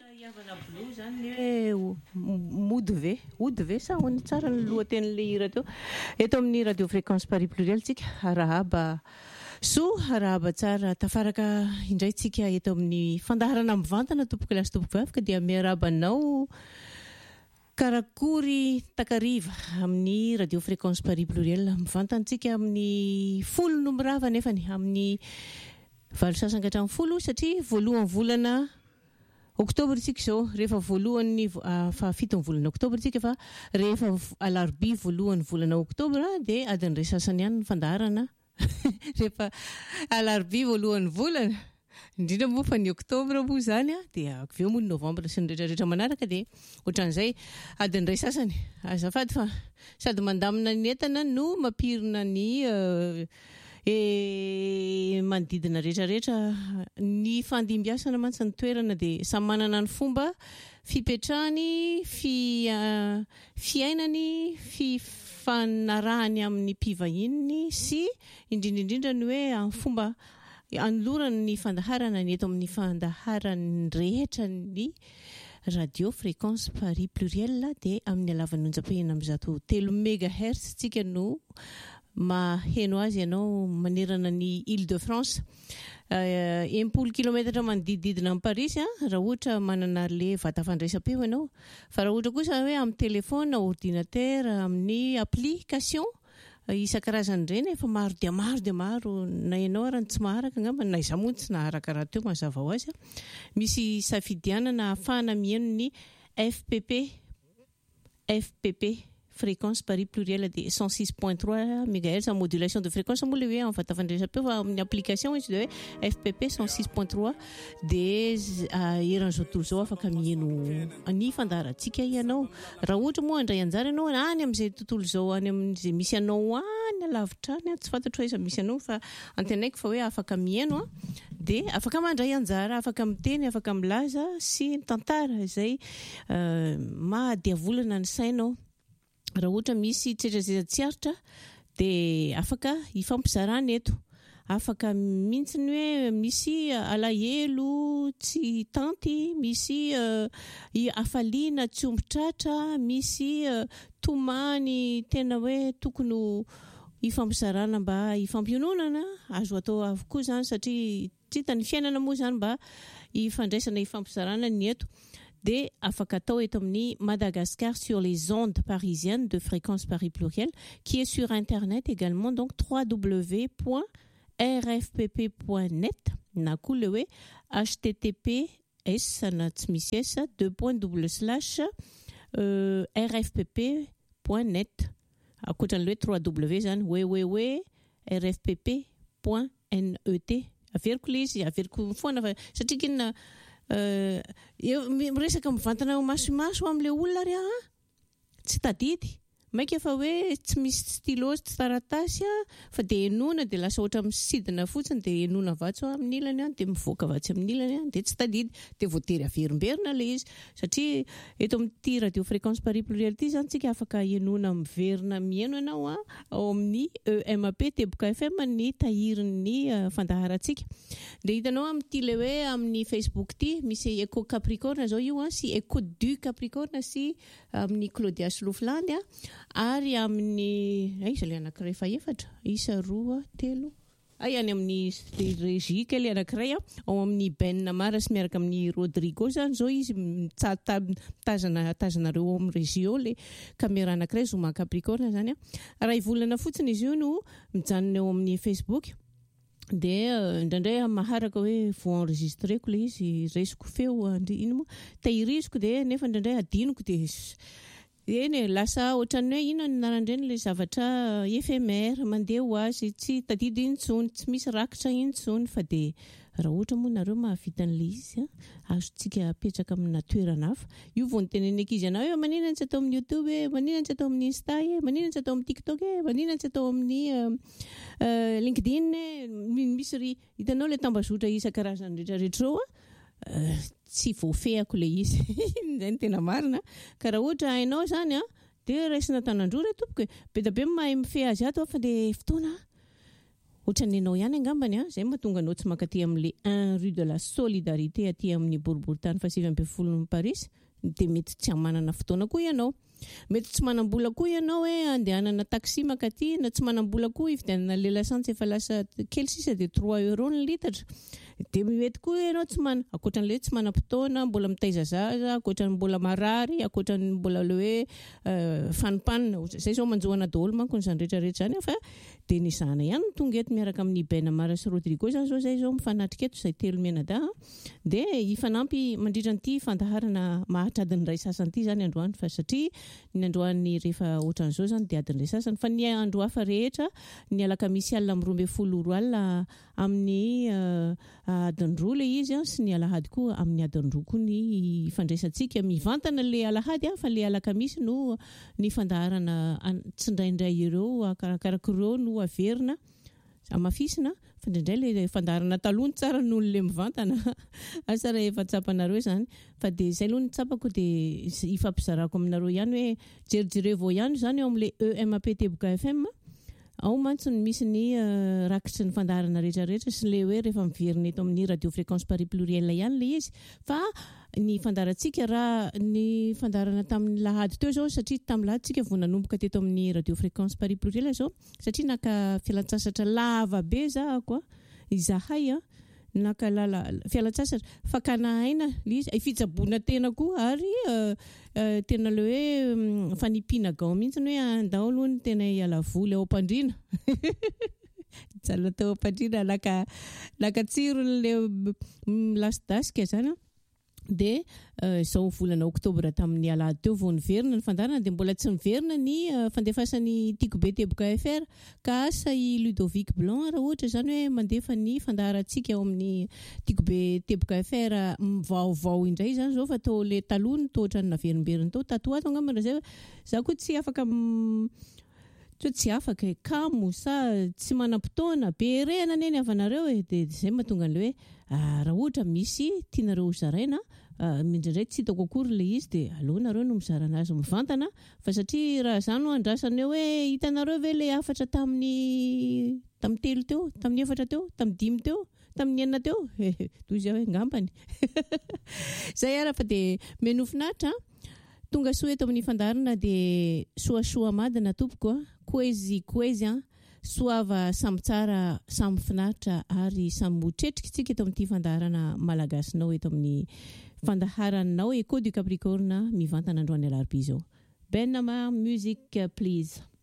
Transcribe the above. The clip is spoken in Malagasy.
Iavana Blue zany ody ve sa hoany tsara ny lohatenin'le hira teo eto amin'ny radio fréquence Paris Pluriel tsika arahaba tsara tafaraka indray tsika eto amin'ny fandaharana mivantana tompoko lasy tompoko vavaka dia miarabanao karakory takariva amin'ny radio fréquence Paris Pluriel mivantantsika amin'ny folo nomorava nefany amin'ny valo sasanga hatramin'ny folo satria voalohan'ny volana Oktobra tsika zao rehefa voalohan'ny fitony volana Oktobra tsika fa rehefa alarobia voalohan'ny volana Oktobra dia adiny iray sasany ihany ny fandaharana rehefa alarobia voalohan'ny volana indrindra moa fa ny Oktobra moa zany dia avy eo moa ny Novambra sy ny rehetrarehetra manaraka dia ohatran'izay adiny iray sasany azafady fa sady mandamina ny entana no mampirina ny manodidina rehetrarehetra ny fandimbiasana mantsy ny toerana dia samy manana ny fomba fipetrahany fiainany fifanarahany amin'ny mpivahininy sy indrindrindrindra ny hoe amin'ny fomba anolorany ny fandaharana ny eto amin'ny fandaharany rehetra ny radio fréquence Paris Pluriel dia amin'ny alavan'ny onjam-pehina amin'ny 103 mégahertz tsika no maheno azy ianao manerana ny Île-de-France 10 kilometatra manodidididina amin'ny Paris raha ohatra manana le vata fandraisam-peo ianao fa raha ohatra kosa hoe amin'ny telefona ordinateur amin'ny application isan-karazany ireny efa maro dia maro na ianao arany tsy maharaka angamba na izaho moa tsy naharaka raha teo mazava ho azy misy safidianana ahafahana mihaino ny FPP fréquence Paris Pluriel de 106.3 MHz en modulation de fréquence moa le hoe amin'ny vata fandraisam-peo fa amin'ny application izy dia hoe FPP 106.3 dia eran'izao tontolo izao afaka mihaino ny fandaharantsika ianao raha ohatra moa andray anjara ianao any amin'izay tontolo izao any amin'izay misy anao any alavitra any tsy fantatro hoe iza misy anao fa antenaiko fa hoe afaka mihaino dia afaka mandray anjara afaka miteny afaka milaza sy tantara izay mahadiavolana ny sainao raha ohatra misy tsetrazetsaritra dia afaka hifampizarana eto afaka mihitsy ny hoe misy alahelo tsy tanty misy afaliana tsy ombitratra misy tomany tena hoe tokony hifampizarana mba hifampiononana azo atao avokoa zany satria tsy hitany fiainana moa zany mba hifandraisana hifampizarana ny eto de afaka atao eto amin'ny Madagascar sur les ondes parisiennes de fréquence Paris Pluriel qui est sur internet également donc www.rfpp.net na koa le hoe https na tsy misy s /rfpp.net akoatran'le hoe www zany rfpp.net averiko le izy averiko foana fa satria kinona resaka mivantana masomaso amin'ilay olona ry tsy tadidy maika fa hoe tsy misy stylo tsy taratasy fa dia enona dia lasa ohatra misidina fotsiny dia enona vatso amin'ny ilany dia mivoaka vatsy amin'ny ilany dia tsy tadidy dia voatery averimberina ilay izy satria eto amin'ity radio fréquence Paris Pluriel ity zany tsika afaka enona miverina mihaino ianao ao amin'ny EMAP Teboka FM ny tahirin'ny fandaharantsika dia hitanao amin'ity le hoe amin'ny Facebook ity misy Eco Capricorne zao io sy Eco du Capricorne sy amin'ny Claudia Slofland ary amin'ny iza le anankiray fa efatra isa roa telo any amin'ny Régie kely anankiray ao amin'ny Ben Maras miaraka amin'ny Rodrigo zany zao izy tazanareo amin'ny Régie le caméra anankiray Zoma Capricorne zany raha ivolana fotsiny izy io no mijanona eo amin'ny Facebook dia indraindray maharaka hoe vao enregistreko le izy resiko feo ino moa tahiriziko dia nefa indraindray adinoko dia eny lasa ohatran'ny hoe ino ny narandreny le zavatra éphémère mandeha ho azy tsy tadidy intsony tsy misy rakitra intsony fa dia raha ohatra moa nareo mahavita an'le izy azontsika apetraka amina toerana hafa io vao nitenen'ny ankizy anao hoe maninona tsy atao amin'ny YouTube maninona tsy atao amin'ny Insta maninona tsy atao amin'ny TikTok maninona tsy atao amin'ny LinkedIn misy hitanao le tambazotra isan-karazany rehetrarehetra ao tsy voafehako le izy zay ny tena marina ka raha ohatra hainao zany dia raisina tanandroa re tompoko be da be mahay mifehy azy ato fa dia fotoana ohatran'ny anao ihany angambany zay mahatonga anao tsy mankaty amin'le 1 rue de la solidarité aty amin'ny boriboritany fa 7 Paris dia mety tsy manana fotoana koa ianao. Mety tsy manambola koa ianao andehanana taxi mankaty na tsy manambola koa ividianana le lasantsy efa lasa kely sisa dia 3 euro ny litatra. Dia mety koa ianao tsy akoatran'ilay tsy manam-potoana mbola mitaiza zaza, akoatran'ny mbola marary, akoatran'ny mbola le hoe fanipanina zay zao manjoana daholo manko nyzany rehetrarehetra zany fa dia ny zana ihany tonga eto miaraka amin'ny Ben Amara sy Rodrigo zany zao zay zao mifanatrika eto izay telo menada dia hifanampy mandritra an'ity fandaharana mahatradiny ray sasany ity zany androany fa satria ny androany rehefa ohatran'izao zany dia adiny ray sasany fa ny andro hafa rehetra ny alakamisy alina amin'ny 12 alina amin'ny adiny roa le izy sy ny alahady koa amin'ny adiny roa koa ny fandraisantsika mivantana le alahady fa le alakamisy no ny fandaharana tsindraindray ireo karakarak'ireo no averina amafisina fa indraindray le fandaharana talony tsara noho le mivantana asa rehefa tsapanareo zany fa dia izay aloha ny tsapako dia ifampizarako aminareo ihany hoe jerijerevao ihany zany eo amin'le EMAP Teboka FM ao mantsy ny misy ny rakitry ny fandaharana rehetrarehetra sy le hoe rehefa miverina eto amin'ny radio fréquence Paris pluriel ihany le izy fa ny fandaharantsika raha ny fandaharana tamin'ny lahady teo zao satria tamin'ny lahady tsika vao nanomboka teto amin'ny radio fréquence Paris pluriel zao satria naka fialan-tsasatra lava be zahako izahay naka fialan-tsasatra fakanahaina izy fitsaboana tena koa ary tena le hoe fanipina gao mihitsy hoe andao aloha ny tena hiala voly ao am-pandriana jala tao am-pandriana laka tsiro le lasidasika zany dia izao volana oktobra tamin'ny alahady teo vao niverina ny fandaharana dia mbola tsy niverina ny fandefasan'ny Tiako Be Teboka FR ka asa i Ludovic Blanc raha ohatra zany hoe mandefa ny fandaharantsika ao amin'ny Tiako Be Teboka FR vaovao indray zany zao fa tao le taloha ny toatra ny naverimberiny tao tatoato angambana zay za koa tsy afaka tsy afaka kamo sa tsy manam-potoana be rehana neny avanareo dia zay mahatonga an'le hoe raha ohatra misy tianareo zaraina mindraindray tsy hitako akory le izy dia aleonareo no mizarana azy mivantana fa satria raha zany no andrasana hoe hitanareo ve le afatra tamin'ny telo teo tamin'ny efatra teo tamin'ny 5 teo tamin'ny 9 teo toy izay hoe ngambany zay ara fa dia menofinahitra tonga soa eto amin'ny fandaharana dia soasoa madina tompoko koezy soava samy tsara samy finaritra ary samy motretrika tsika eto amin'ity fandaharana malagasinao eto amin'ny fandaharanao Echo du Capricorne mivantana androany alarobia zao. Ben Amara, music please.